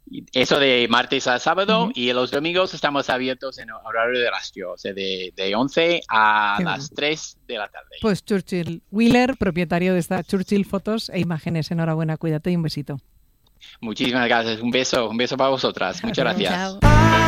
Eso de martes a sábado, Ujú. y los domingos estamos abiertos en horario de rastro, o sea, de 11 a Qué bien. las 3 de la tarde. Pues Churchill Wheeler, propietario de esta Churchill Fotos e Imágenes. Enhorabuena, cuídate y un besito. Muchísimas gracias. Un beso para vosotras. Muchas Adiós. gracias. Chao.